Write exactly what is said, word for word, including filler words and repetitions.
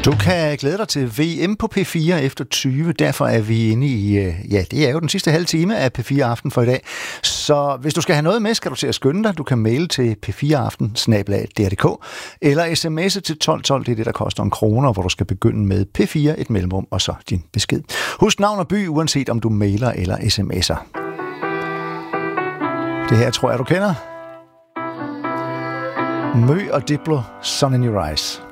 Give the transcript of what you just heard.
Du kan glæde dig til V M på P fire efter tyve. Derfor er vi inde i, ja, det er jo den sidste halve time af P fire Aften for i dag. Så hvis du skal have noget med, skal du til at skynde dig. Du kan maile til p fire aften snabel-a d r punktum d k eller sms'e til tolv tolv. Det er det, der koster en kroner, hvor du skal begynde med P fire, et mellemrum og så din besked. Husk navn og by, uanset om du mailer eller sms'er. Det her tror jeg, du kender. Mø og Diplo, Sun in Your Eyes.